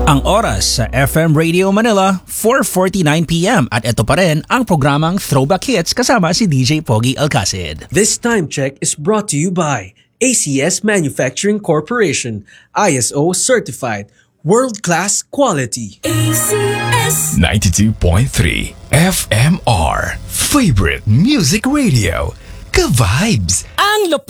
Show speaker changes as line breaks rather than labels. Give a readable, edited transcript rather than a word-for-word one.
Ang oras sa FM Radio Manila, 4:49 PM at ito pa rin ang programang Throwback Hits kasama si DJ Pogi Alcacid.
This time check is brought to you by ACS Manufacturing Corporation, ISO certified, world-class quality.
ACS 92.3 FMR, favorite music radio. Ka-vibes!
Ang